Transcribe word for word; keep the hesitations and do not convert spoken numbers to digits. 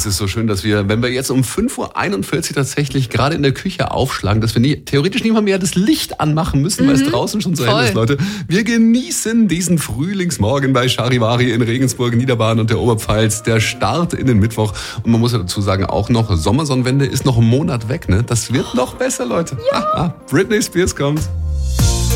Es ist so schön, dass wir, wenn wir jetzt um fünf Uhr einundvierzig tatsächlich gerade in der Küche aufschlagen, dass wir nie, theoretisch nicht mal mehr das Licht anmachen müssen, mhm. weil es draußen schon so hell ist, Leute. Wir genießen diesen Frühlingsmorgen bei Charivari in Regensburg, Niederbayern und der Oberpfalz. Der Start in den Mittwoch. Und man muss ja dazu sagen, auch noch Sommersonnenwende ist noch einen Monat weg, ne? Das wird noch besser, Leute. Ja. Ah, ah, Britney Spears kommt.